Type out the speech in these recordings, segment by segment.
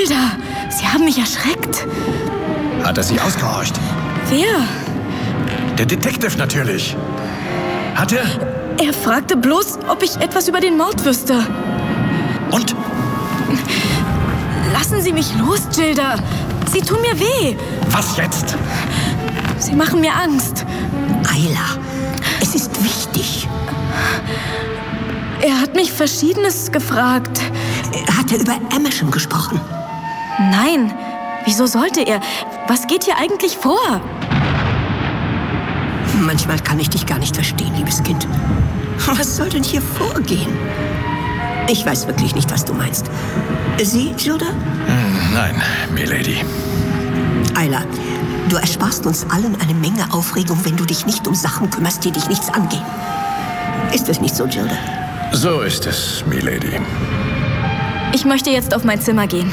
Gilda, Sie haben mich erschreckt. Hat er Sie ausgehorcht? Wer? Der Detective natürlich. Hat er? Er fragte bloß, ob ich etwas über den Mord wüsste. Und? Lassen Sie mich los, Gilda. Sie tun mir weh. Was jetzt? Sie machen mir Angst. Ayla, es ist wichtig. Er hat mich Verschiedenes gefragt. Hat er über Amersham gesprochen? Nein, wieso sollte er? Was geht hier eigentlich vor? Manchmal kann ich dich gar nicht verstehen, liebes Kind. Was soll denn hier vorgehen? Ich weiß wirklich nicht, was du meinst. Sie, Gilda? Nein, Milady. Ayla, du ersparst uns allen eine Menge Aufregung, wenn du dich nicht um Sachen kümmerst, die dich nichts angehen. Ist es nicht so, Gilda? So ist es, Milady. Ich möchte jetzt auf mein Zimmer gehen.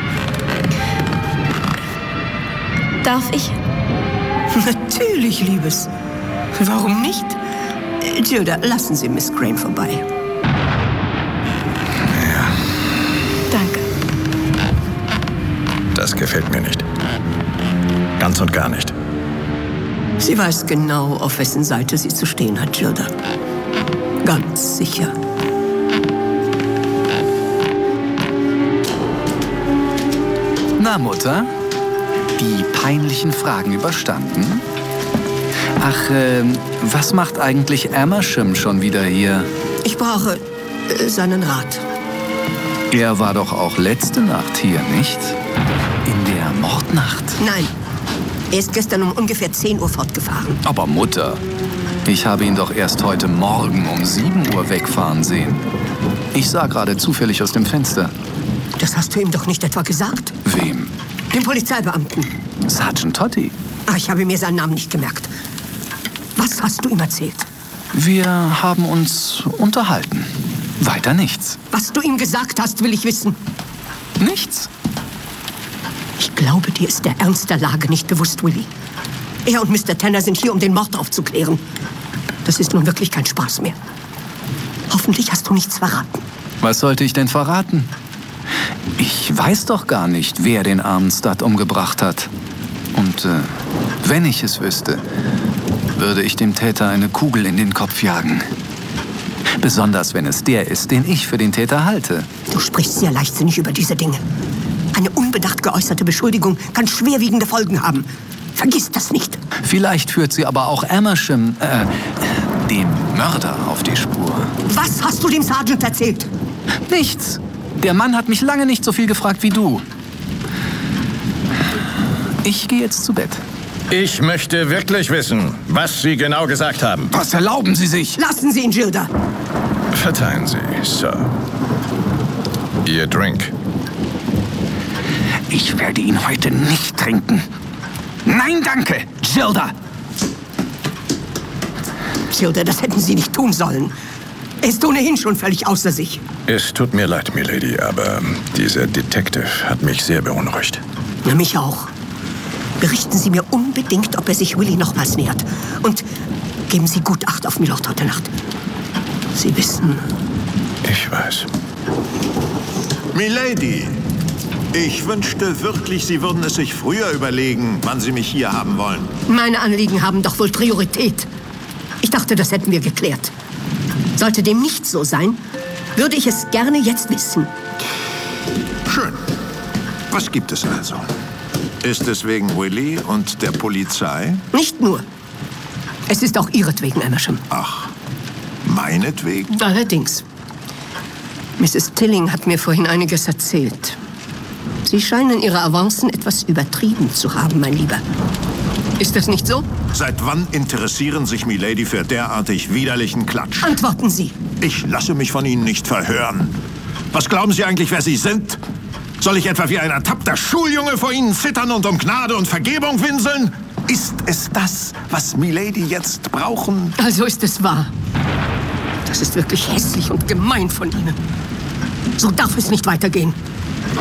Darf ich? Natürlich, Liebes. Warum nicht? Gilda, lassen Sie Miss Graham vorbei. Danke. Das gefällt mir nicht. Ganz und gar nicht. Sie weiß genau, auf wessen Seite sie zu stehen hat, Gilda. Ganz sicher. Na, Mutter? Die peinlichen Fragen überstanden? Ach, was macht eigentlich Amersham schon wieder hier? Ich brauche seinen Rat. Er war doch auch letzte Nacht hier, nicht? In der Mordnacht. Nein, er ist gestern um ungefähr 10 Uhr fortgefahren. Aber Mutter, ich habe ihn doch erst heute Morgen um 7 Uhr wegfahren sehen. Ich sah gerade zufällig aus dem Fenster. Das hast du ihm doch nicht etwa gesagt? Wem? Dem Polizeibeamten. Sergeant Totti. Ach, ich habe mir seinen Namen nicht gemerkt. Was hast du ihm erzählt? Wir haben uns unterhalten. Weiter nichts. Was du ihm gesagt hast, will ich wissen. Nichts. Ich glaube, dir ist der Ernst der Lage nicht bewusst, Willie. Er und Mr. Tanner sind hier, um den Mord aufzuklären. Das ist nun wirklich kein Spaß mehr. Hoffentlich hast du nichts verraten. Was sollte ich denn verraten? Ich weiß doch gar nicht, wer den armen Stud umgebracht hat. Und wenn ich es wüsste, würde ich dem Täter eine Kugel in den Kopf jagen. Besonders, wenn es der ist, den ich für den Täter halte. Du sprichst sehr leichtsinnig über diese Dinge. Eine unbedacht geäußerte Beschuldigung kann schwerwiegende Folgen haben. Vergiss das nicht. Vielleicht führt sie aber auch Amersham, dem Mörder, auf die Spur. Was hast du dem Sergeant erzählt? Nichts. Der Mann hat mich lange nicht so viel gefragt wie du. Ich gehe jetzt zu Bett. Ich möchte wirklich wissen, was Sie genau gesagt haben. Was erlauben Sie sich? Lassen Sie ihn, Gilda. Verzeihen Sie, Sir. Ihr Drink. Ich werde ihn heute nicht trinken. Nein, danke, Gilda. Gilda, das hätten Sie nicht tun sollen. Er ist ohnehin schon völlig außer sich. Es tut mir leid, Milady, aber dieser Detective hat mich sehr beunruhigt. Na, mich auch. Berichten Sie mir unbedingt, ob er sich Willie nochmals nähert. Und geben Sie gut Acht auf Milord heute Nacht. Sie wissen... Ich weiß. Milady, ich wünschte wirklich, Sie würden es sich früher überlegen, wann Sie mich hier haben wollen. Meine Anliegen haben doch wohl Priorität. Ich dachte, das hätten wir geklärt. Sollte dem nicht so sein, würde ich es gerne jetzt wissen. Schön. Was gibt es also? Ist es wegen Willie und der Polizei? Nicht nur. Es ist auch ihretwegen, Amersham. Ach, meinetwegen? Allerdings. Mrs. Tilling hat mir vorhin einiges erzählt. Sie scheinen Ihre Avancen etwas übertrieben zu haben, mein Lieber. Ist das nicht so? Seit wann interessieren sich Milady für derartig widerlichen Klatsch? Antworten Sie. Ich lasse mich von Ihnen nicht verhören. Was glauben Sie eigentlich, wer Sie sind? Soll ich etwa wie ein ertappter Schuljunge vor Ihnen zittern und um Gnade und Vergebung winseln? Ist es das, was Milady jetzt brauchen? Also ist es wahr. Das ist wirklich hässlich und gemein von Ihnen. So darf es nicht weitergehen.